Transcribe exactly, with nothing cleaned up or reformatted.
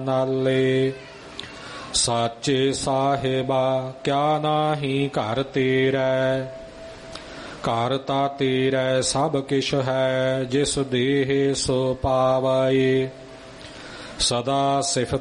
ਨਾਲੇ। ਸਾਚੇ ਸਾਹਿਬਾ ਕਿਆ ਨਾਹੀ ਘਰ ਤੇਰੈ, ਘਰ ਤਾ ਤੇਰੈ ਸਭ ਕਿਛ ਹੈ, ਜਿਸ ਦੇਹ ਸੋ ਪਾਵੈ। ਸਦਾ ਸਿਫਤ